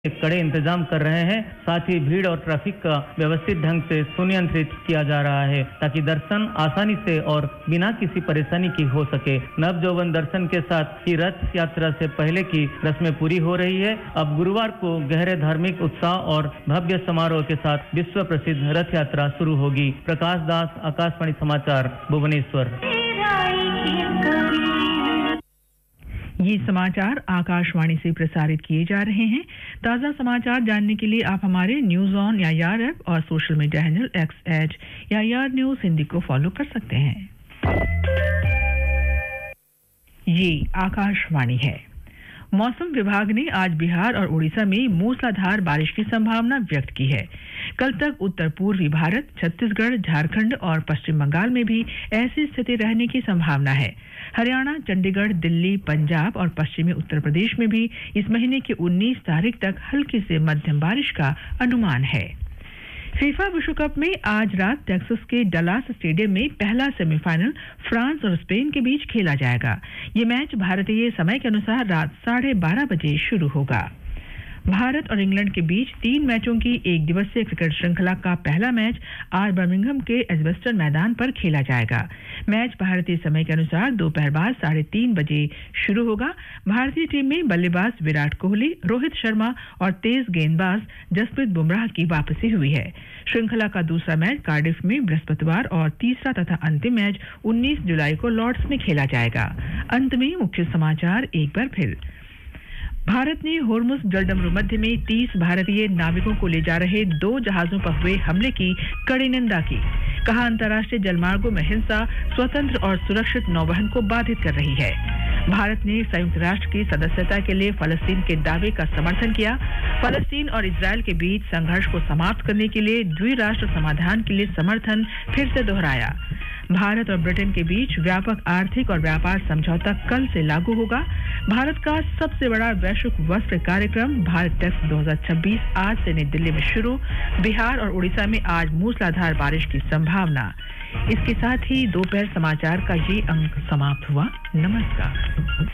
कड़े इंतजाम कर रहे हैं। साथ ही भीड़ और ट्रैफिक का व्यवस्थित ढंग से सुनियंत्रित किया जा रहा है ताकि दर्शन आसानी से और बिना किसी परेशानी की हो सके। नवजौवन दर्शन के साथ ही रथ यात्रा से पहले की रस्में पूरी हो रही है। अब गुरुवार को गहरे धार्मिक उत्साह और भव्य समारोह के साथ विश्व प्रसिद्ध रथ यात्रा शुरू होगी। प्रकाश दास, आकाशवाणी समाचार, भुवनेश्वर। ये समाचार आकाशवाणी से प्रसारित किए जा रहे हैं। ताज़ा समाचार जानने के लिए आप हमारे न्यूज़ ऑन यायार ऐप और social media handle @यायार news Hindi को फॉलो कर सकते हैं। ये आकाशवाणी है। मौसम विभाग ने आज बिहार और उड़ीसा में मूसलाधार बारिश की संभावना व्यक्त की है। कल तक उत्तर पूर्वी भारत, छत्तीसगढ़, झारखंड और पश्चिम बंगाल में भी ऐसी स्थिति रहने की संभावना है। हरियाणा, चंडीगढ़, दिल्ली, पंजाब और पश्चिमी उत्तर प्रदेश में भी इस महीने की 19 तारीख तक हल्की से मध्यम बारिश का अनुमान है। फीफा विश्व कप में आज रात टेक्सास के डलास स्टेडियम में पहला सेमीफाइनल फ्रांस और स्पेन के बीच खेला जाएगा। ये मैच भारतीय समय के अनुसार रात 12:30 बजे शुरू होगा। भारत और इंग्लैंड के बीच 3 मैचों की एक दिवसीय क्रिकेट श्रृंखला का पहला मैच आज बर्मिंघम के एजबस्टन मैदान पर खेला जाएगा। मैच भारतीय समय के अनुसार दोपहर बाद 3:30 बजे शुरू होगा। भारतीय टीम में बल्लेबाज विराट कोहली, रोहित शर्मा और तेज गेंदबाज जसप्रीत बुमराह की वापसी हुई है। श्रृंखला का दूसरा मैच कार्डिफ में बृहस्पतिवार और तीसरा तथा अंतिम मैच 19 जुलाई को लॉर्ड्स में खेला जाएगा। अंत में मुख्य समाचार एक बार फिर। भारत ने होर्मुज जलडमरू मध्य में 30 भारतीय नाविकों को ले जा रहे 2 जहाजों पर हुए हमले की कड़ी निंदा की। कहा, अंतर्राष्ट्रीय जलमार्गों में हिंसा स्वतंत्र और सुरक्षित नौवहन को बाधित कर रही है। भारत ने संयुक्त राष्ट्र की सदस्यता के लिए फलस्तीन के दावे का समर्थन किया। फलस्तीन और इजरायल के बीच संघर्ष को समाप्त करने के लिए द्विराष्ट्र समाधान के लिए समर्थन फिर से दोहराया। भारत और ब्रिटेन के बीच व्यापक आर्थिक और व्यापार समझौता कल से लागू होगा। भारत का सबसे बड़ा वैश्विक वस्त्र कार्यक्रम भारत टेक्स 2026 आज से नई दिल्ली में शुरू। बिहार और उड़ीसा में आज मूसलाधार बारिश की संभावना। इसके साथ ही दोपहर समाचार का ये अंक समाप्त हुआ। नमस्कार।